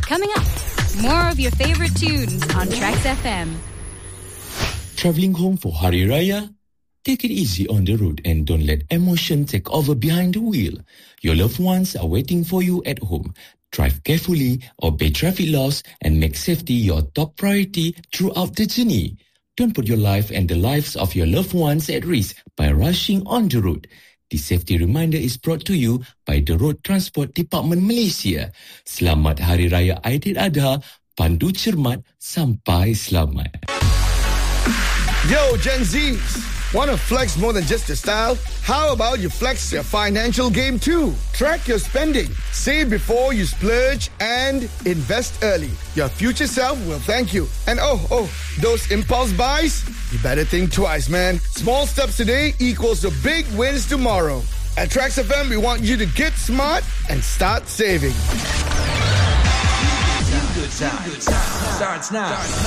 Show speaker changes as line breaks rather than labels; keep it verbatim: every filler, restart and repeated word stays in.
Coming up, more of your favorite tunes on Tracks F M.
Traveling home for Hari Raya? Take it easy on the road and don't let emotion take over behind the wheel. Your loved ones are waiting for you at home. Drive carefully, obey traffic laws, and make safety your top priority throughout the journey. Don't put your life and the lives of your loved ones at risk by rushing on the road. This safety reminder is brought to you by the Road Transport Department Malaysia. Selamat Hari Raya Aidiladha, pandu cermat sampai selamat.
Yo, Gen Zs, want to flex more than just your style? How about you flex your financial game too? Track your spending, save before you splurge, and invest early. Your future self will thank you. And oh, oh, those impulse buys? You better think twice, man. Small steps today equals to big wins tomorrow. At Tracks F M, we want you to get smart and start saving.
Good time. Good time. Starts now.